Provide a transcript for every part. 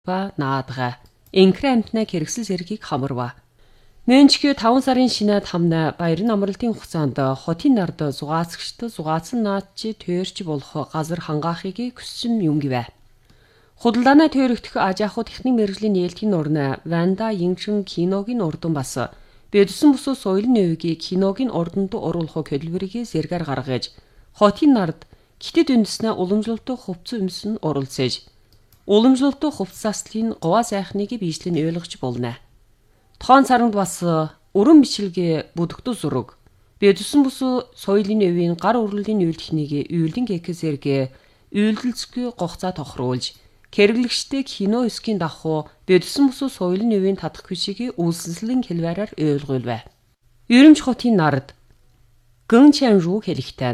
ба наадга. Инкрэ амтнаа хэрэгсэл зэргийг хамарва. Мөнчгөө 5 сарын шинэ тамна баярын амралтын хугацаанд хотын нард зугаацагчд зугаацсан наадчи төөрч болох газар хангаахыг хүссэн юм гэвэ. Худалдааны төөрөгдөх аж ахуй техник мэргэжлийн нээлтийн урна Ванда Йингшин киногийн урдан бас бэдсэн бүс соёлын өвгийг киногийн урданд оруулах хөдөлмөрийг зэргээр гаргаж хотын нард китэд үндэснэ уламжлалт хувцас өмсөн оролцож уламжлалт хувцаслын говаа сайхныг бичлэн ойлгож болно. Тоон саранд бас өрөн бичлэгээ бүдэгдүү зураг бэдсэн бүс соёлын өвийн гар урлалын үйл техникийг үйлдэн гэксэргэ үйлдэлцгүй гогцоо тохируулж хэрэглэгчтэй кино эсгийн давхуу бэдсэн бүс соёлын өвийн татах хүчийг үйлсэлэн хэлбэрээр ойлгуулвэ. Ерөмж хотын нард гэнчэн рүү хэлэхтэн.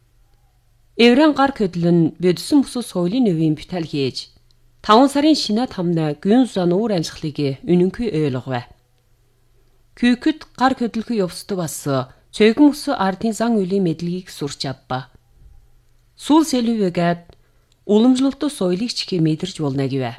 Эврэн гар көдлөн бэдсэн бүс соёлын өвийн битал хийж 5 сарын шинэ тамна гүн зан уур амьсгалыг үнэнгүй ойлговэ. Күкэт гар көдлөхүй явцд бас цөөгөн ус ардын зан үлийн мэдлэгийг сурч авба. Сүүл сэлвэгээд уламжлалт соёлыг чихээ мэдэрч болно гэвэ.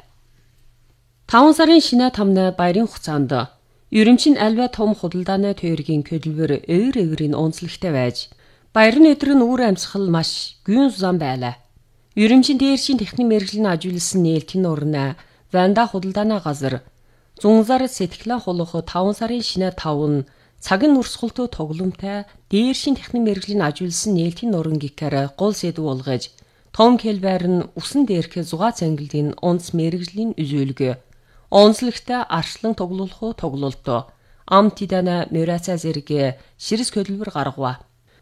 5 сарын шинэ тамна баярын хугацаанд ерөнчин альва том худалдааны төөргийн хөдөлмөр эврийн онцлогтой байж баярын өдөр нь уур амьсгал маш гүн зан байлаа. Ерөнчин дээршийн техник мэргэжлийн ажигласан нээлтийн урна Ванда худалдааны газар зунзар сэтгэлэн хулах 5 сарын шинэ 5 нь цагийн урсгалт тоглоомтой дээршийн техник мэргэжлийн ажигласан нээлтийн уран гикээр гол сэдв болгож том хэлбэр нь усан дээрх зугаац ангилын онц мэргэжлийн үзүүлэг онцлогтой арчлан тоглолт амтидана мөрацаа зэрэг ширэс хөдөлмөр гаргава.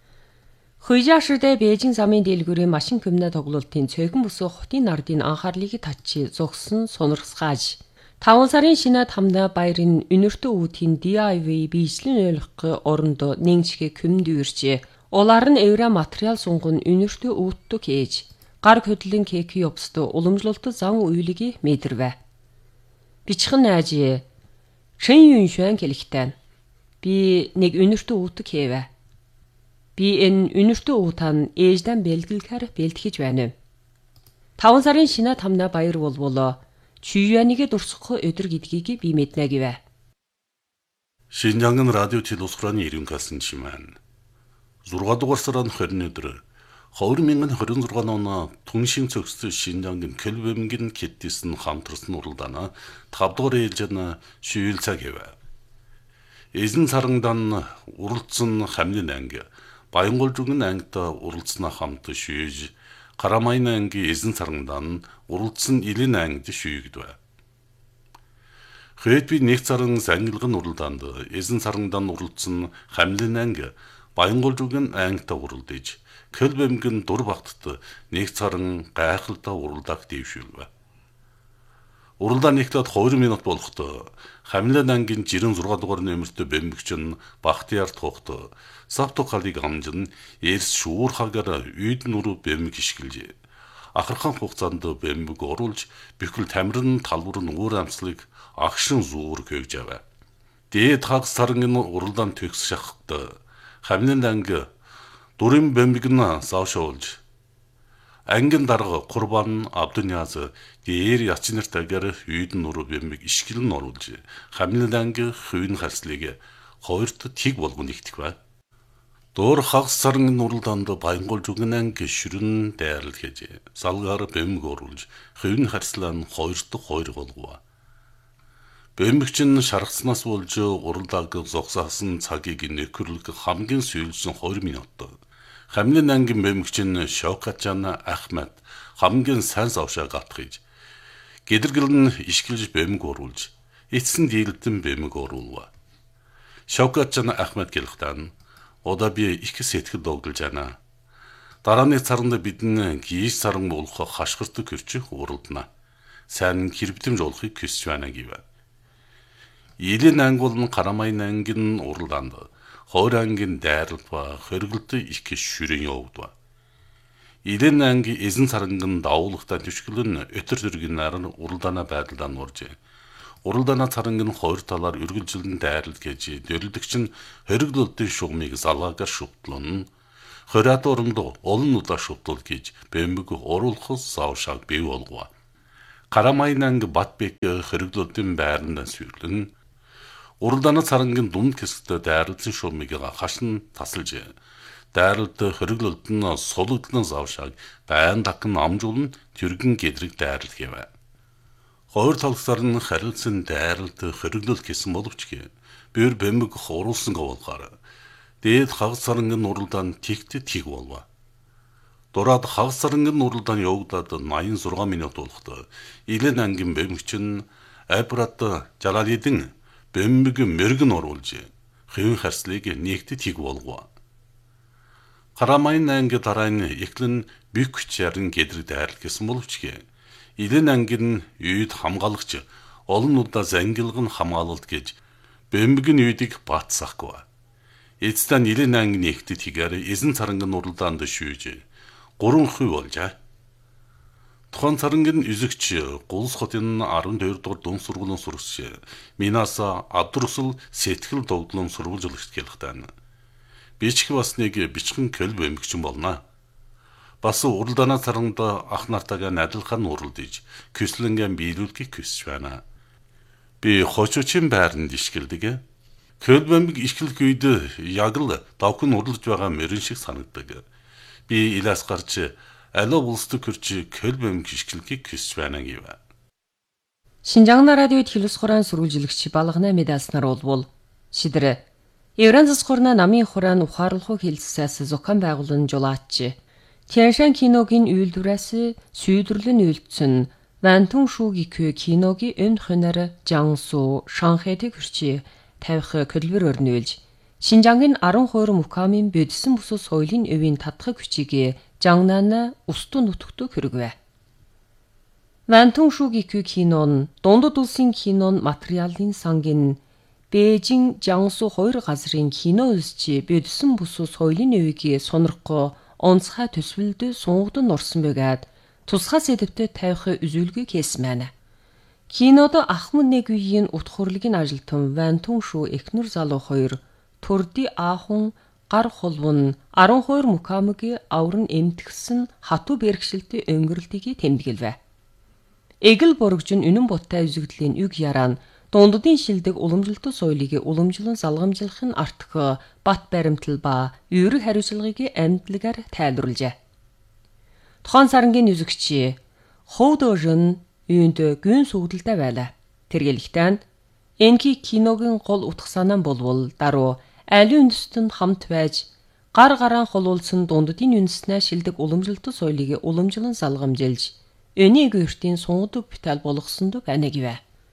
Хүйжаашрдэ Бээжин замын дэлгүүрийн машин комна тоглолтын цөөгөн бүс хотын нардын анхаарлыг татчи зогсон сонирхсгааж 5 сарын шинэ тамна баярын өнөртөө үүдийн DIY бичлэн ойлгох оронд нэгжихэ комд үрч улаар нь эврэ материал сунгон өнөртөө үүдтөг хийж гар хөдлөн кек явцд уламжлалт зан үйлийг мэдэрвэ. Бичхэн найж хэн юун швэн хэлэхтэн. Би нэг өнөртөө үүдтөг хийвэ. Би энэ өнөртөө уутан ээждэн бэлгэлэхээр бэлтгэж байна. 5 сарын шинэ тамна баяр болвол чүйянийг дурсах өдөр гэдгийг би мэднэ гэвэ. Шинжанган радио телевизорын иргэн касэнчимэн 6 дугаар сарын 20 өдөр 2026 оны түншин цогцтой Шинжанган Көлбөмгин кеттисн хамтарсан уралдаана 5 дугаар ээлжин шүүлцэг гэвэ. Эзэн сарандан уралдсан хамлын анги Баянгол жүгэн ангита уралдсна хамт шүйж Карамайны анги эзэн сарандан уралдсан илэн ангид шүйгдвэ. Хөөдби нэг царан ангилгын уралдаанд эзэн сарандан уралдсан хамлын анги Баянгол жүгэн ангита уралдаж Көлбөмгин дур багтд нэг царан гайхалтай уралдааг дэвшүүлвэ. Уралдаа нэгтлээд 2 минут болоход хамлын ангийн 66 дугаар нөмөртөө бэмбэгчин Бахтияр тухт Савто халыг амжин эрс шуурхагаар үйд нүрүү бэмбэг ишгэлж ахархан хугацаанд бэмбэг оруулж бүхэл тамирын талбар нь уур амьсгалыг агшин зуур хөвж аваа. Дээд хагас сарнгийн уралдаан төгс шахахад хамлын анги дурын бэмбэг нь завшуулж ангин дарга Курбан Абдуняз дээр ячнартагаар үйд нүрүү бэмбэг ишгэлэн оруулж хамлын анги хүйн харслыг хоёрт тиг болгон нэгтгэв. Доор хагас сарнгийн уралдаанд Баянгол жүгэн анги шүрэн дайрал хийж салгаар бэмбэг оруулж хүйн харслаа нь хоёр болгов. Бэмбэгчин шаргацнаас болж уралдааг зогсосон цагийг нөхөрлөх хамгийн сүүлсэн 2 минут. Хамлын ангийн бэмбэгчин Шокатжан Ахмад хамгийн сайн завшаа гатгаж гэдэргэлэн ишгэлж бэмбэг оруулж эцсэн дийлдэн бэмбэг оруулва. Шокатжан Ахмад гэлхтан ода би их сэтгэл догдолж байна. Дарааны царанд бидэн гийс саран болох хашгирт көрчих уралдана. Сайн хэрвтэмж олохыг хүсэж байна гэв. Илэн анги болон Карамайны ангин уралдаанд Хойр ангийн дайрал ба хоригдолт их шүрэн явдва. Илэн анги эзэн саранган давуулгатай түшгэлэн өтөр төргийн наран уралдаана байдалдаа нуурж уралдаана царанган хоёр талаар үргэлжилэн дайрал гэж дөрөлдөгч нь хоригдолтын шугамыг залгаагаар шүтлэн хорят оронд олон удаа шүтэл гэж бэмбэг оруулахс завшааг бий болгов. Карамайн анги Батбек хэрэглөлтийн байранд сүйрлэн уралдааны царангийн дунд хэсэгт дайралтын шуумыг хашин тасалж дайралт хэрэглөлт нь сулгдлан завшааг дайн такн амжуулн тэргэн гэдрэг дайрал гэвэ. Хоёр талсаар нь харилцсан дайралт хэрэглөлт гэсэн боловч бэр бэмэг хуруулсан говолгаар дээд хагас царангийн уралдаан тэгт тэг болва. Дураад хагас царангийн уралдаан явагдаад 86 минут болоход Илэн ангийн бэмэгч нь Айбрат Жалалидын бэмэг мэргэн оруулж хэвэн харслыг нэгт тэг болов. Карамайн анги дарааны эклэн бükчэрэн гэдрэг дайрал гэсэн боловч Илэн ангин үйд хамгаалагч олон удаа зангилган хамгаалалт гэж бэмбэгийн үйдийг баатсахгүй. Эцэстэн Илэн ангин нэгт тэгээр эзэн царангийн уралдаанд шүүж 3% болжээ. Тухайн царангийн үзэгч Гулс хотын 12 дугаар дунд сургуулийн сурагч Минаса Абдурсул сэтгэл догдлон сурвалжлагч гэлхтэн. Бичиг басныг бичгэн көл бэмгчин болно. Бас уралдааны царанд ах нартайгаа найдалхан уралдаж көслөнгөн биелүүлэхийг хүсэж байна. Би хочуучин байранд ишгэлдэг. Көл бэмг ишгэлэх үед яг л давхын уралж байгаа мөрөн шиг санагдаг. Би илээс гарч алуу улсдаг хөрч көл бэмг ишгэлэхийг хүсэж байна гэв. Шинжаан радиод хэлс хураан сурвалжлагч балгана медалснаар болвол шидэр Евран засгорна намын хураан ухаарлахыг хэлсээс зохион байгуулан жолаачи. Тяншан киногийн үйлдвэрэс сүйдэрлэн үйлдсэн Вантун шүүгийнхүү киногийн өн хонор Жансу Шанхайд хөрчи тавих көлбөр өрнүүлж Шинжаангийн 12 мукамын бодисон бүсус соёлын өвийн татхаг хүчийг Жангнана устун нутагт хөргөвэ. Вантун шүүгийнхүү кинон дундад улсын кинон материалын сангийн Бээжин Жансу 2 газрын кино үзчи бодисон бүсус соёлын өвийг сонирхгүй онцгой төсвөлд сунгадн орсон байгаад тусгай сэдвтэ тавих үзүүлгийг хийсэн байна. Кинод ахмад нэг үеийн утх хурлын ажилтан Вантун шүү эхнэр залуу 2 Төрди аахун гар холвон 12 мукамгийн аврын эмтгсэн хатуу бэрхшилтэй өнгөрлөлтийг тэмдэглэв. Эгэл боргожин үнэн буттай үзэгдлийн үг ярaan дундадын шилдэг уламжлалт соёлыг уламжлан залгамжлах нь артх бат баримтал ба эерэг хариуцлагыг амьдлагаар тайлбарлажээ. Тухайн царангийн үзэгч Ховдожин үйнд гүн сүгдэлтэй байлаа. Тэргэлэгтэн энэхий киногийн гол утга санаа нь болвол даруй аливаа үндэстэн хамт байж гар гараан холуулсан дундадын үндэснээ шилдэг уламжлалт соёлыг уламжлан залгамжилж өнийг өртийн сунгадаг битал болгосонд байна гэвэ.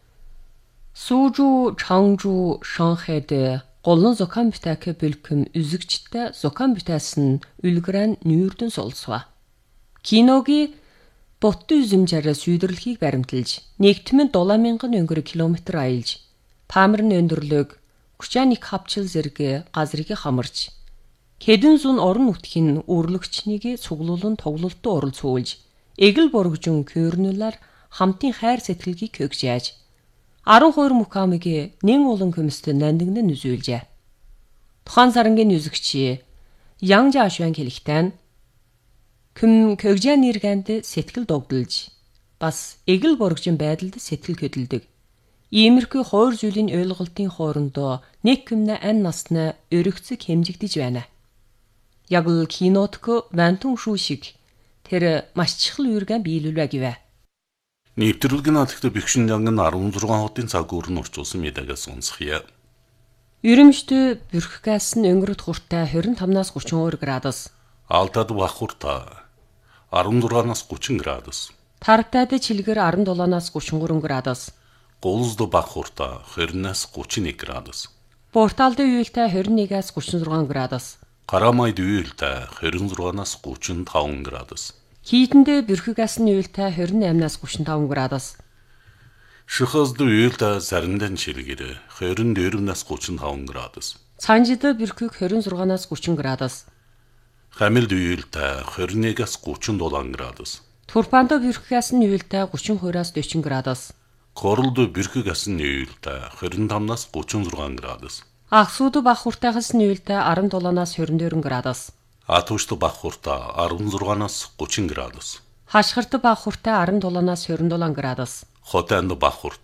Сужу Чангжу Шанхайд голон зохион битаак бэлхэм үзэгчтэй зохион битаасан үлгэрэн нүүрдэн солсва. Киногийн Боттой үзэмжээрээ сүйдэрлэхийг баримталж, нэгтмэн 7,000 өнгөр километр аялж, Памрын өндөрлөг, Күчаник хавчил зэрэг газрыг хамарч, Хэдэн зүүн орон нутгийн үрлэгчнийг цуглуулан тоглолтод оролцуулж, эгэл боргожин көөрнүүлээр хамтын хайр сэтгэлгийг хөгжиж, 12 мукамыг нэн улан көмөстө нандиндан үзүүлжээ. Тухайн сарангийн үзэгч Ян Жашуан хэлэхдээ Күм көгжийн нэргэнд сэтгэл догдолж бас эгэл боргожин байдалд сэтгэл хөдөлдөг. Иймэрхүү хоёр зүйлийн ойлголтын хоорондоо нэг күмнэ ан насна өргөцөг хэмжигдэж байна. Яг л кинотко Вантун шүү шиг тэр маш чухал үүргэн биелүүлвэ гэвэ. Нэвтрүүлгийн алхтаа бэхшин янган 16 хотын цаг өрн орчуулсан медагаас унсхия. Ерөмжтө бүрх газ нь өнгөрөд хуртай 25-наас 32 градус. Алтад бах хуртай 16-наас 30 градус. Тарагтайд чилгэр 17-наас 33 градус. Голзд бах хуртай 20-наас 31 градус. Порталд үеэлтэй 21-аас 36 градус. Карамайд үеэлтэй 26-наас 35 градус. Хийтэндээ бүрх газ нь үеэлтэй 28-наас 35 градус. Шихазд үеэлтэй заримдан чилгэр 24-наас 35 градус. Цанжид бүрхийг 26-наас 30 градус. Хамилд үеэлтэй 21-аас 37 градус. Турпанд бүрхгээс нь үеэлтэй 32-аас 40 градус. Королд бүрхгээс нь үеэлтэй 25-наас 36 градус. Ахсууд бах хуртайгаас нь үеэлтэй 17-наас 24 градус. Атушд бах хуртай 16-наас 30 градус. Хашгирт баг хүртэ 17-аас 27 градус. Хотоонд баг хүрт